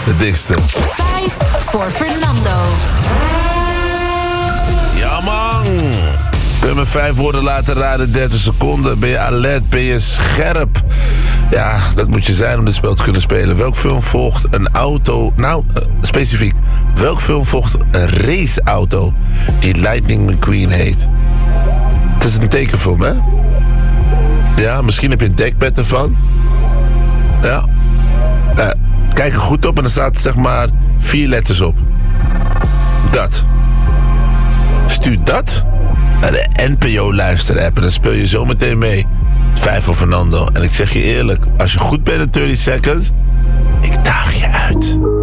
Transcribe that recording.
De dikste. 5 voor Fernando. Ja, man. Kun je me 5 woorden laten raden, 30 seconden. Ben je alert, ben je scherp? Ja, dat moet je zijn om dit spel te kunnen spelen. Welk film volgt een auto... Nou, specifiek. Welk film volgt een raceauto die Lightning McQueen heet? Het is een tekenfilm, hè? Ja, misschien heb je een dekbed ervan. Ja. Kijk er goed op en er staat zeg maar 4 letters op. Dat. Stuur dat naar de NPO-luisterapp en dan speel je zo meteen mee. 5 voor Fernando. En ik zeg je eerlijk, als je goed bent in 30 seconds, ik daag je uit.